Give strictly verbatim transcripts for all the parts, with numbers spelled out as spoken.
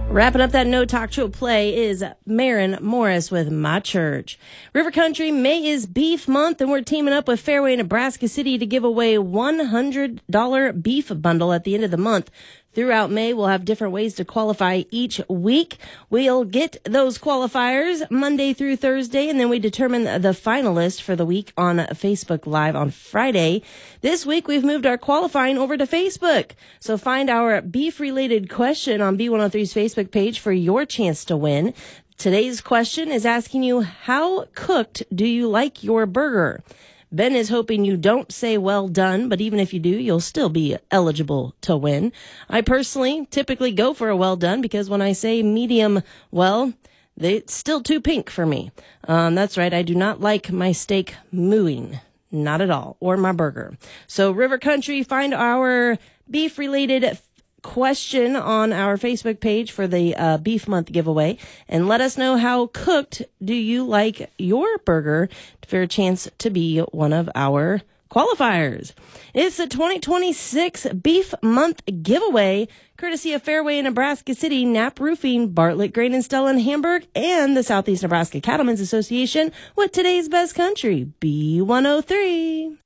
Wrapping up that No Talk Show play is Maren Morris with My Church. River Country, May is Beef Month, and we're teaming up with Fairway Nebraska City to give away one hundred dollars beef bundle at the end of the month. Throughout May, we'll have different ways to qualify each week. We'll get those qualifiers Monday through Thursday, and then we determine the finalist for the week on Facebook Live on Friday. This week, we've moved our qualifying over to Facebook. So find our beef-related question on B one oh three's Facebook page for your chance to win. Today's question is asking you, how cooked do you like your burger? Ben is hoping you don't say well done, but even if you do, you'll still be eligible to win. I personally typically go for a well done because when I say medium well, it's still too pink for me. Um, that's right. I do not like my steak mooing. Not at all. Or my burger. So River Country, find our beef-related question on our Facebook page for the uh, Beef Month giveaway and let us know how cooked do you like your burger for a chance to be one of our qualifiers. It's the twenty twenty-six Beef Month giveaway courtesy of Fairway Nebraska City, Knapp Roofing, Bartlett Grain and Stell in Hamburg, and the Southeast Nebraska Cattlemen's Association with today's best country, B one oh three.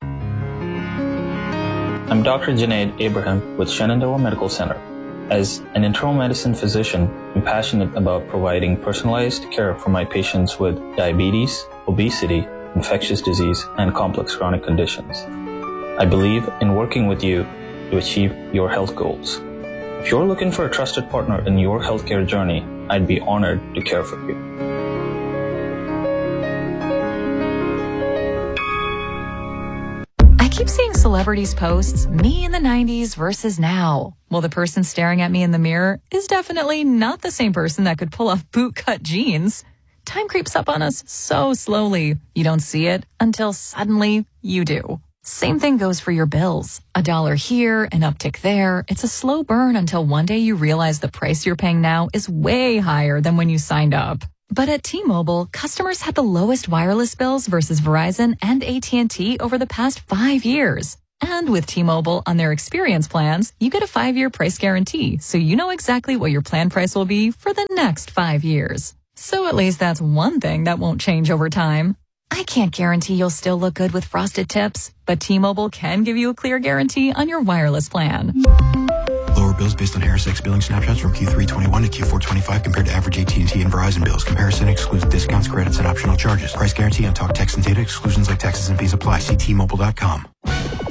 I'm Doctor Junaid Abraham with Shenandoah Medical Center. As an internal medicine physician, I'm passionate about providing personalized care for my patients with diabetes, obesity, infectious disease, and complex chronic conditions. I believe in working with you to achieve your health goals. If you're looking for a trusted partner in your healthcare journey, I'd be honored to care for you. I keep seeing celebrities posts, me in the nineties versus now. Well, the person staring at me in the mirror is definitely not the same person that could pull off bootcut jeans. Time creeps up on us so slowly. You don't see it until suddenly you do. Same thing goes for your bills. A dollar here, an uptick there. It's a slow burn until one day you realize the price you're paying now is way higher than when you signed up. But at T-Mobile, customers had the lowest wireless bills versus Verizon and A T and T over the past five years. And with T-Mobile on their experience plans, you get a five-year price guarantee, so you know exactly what your plan price will be for the next five years. So at least that's one thing that won't change over time. I can't guarantee you'll still look good with frosted tips, but T-Mobile can give you a clear guarantee on your wireless plan. Lower bills based on Harris X billing snapshots from Q three twenty-one to Q four twenty-five compared to average A T and T and Verizon bills. Comparison excludes discounts, credits, and optional charges. Price guarantee on talk, text, and data. Exclusions like taxes and fees apply. See T Mobile dot com.